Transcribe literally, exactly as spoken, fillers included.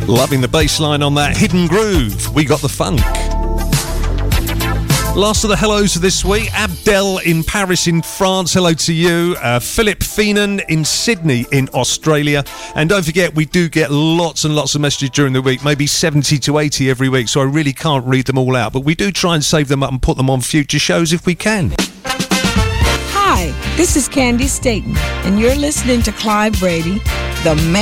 Loving the bass line on that hidden groove. We got the funk. Last of the hellos of this week. Abdel in Paris in France, hello to you. Uh, Philip Feenan in Sydney in Australia. And don't forget, we do get lots and lots of messages during the week, maybe seventy to eighty every week, so I really can't read them all out. But we do try and save them up and put them on future shows if we can. Hi, this is Candy Staten, and you're listening to Clive Brady, the man.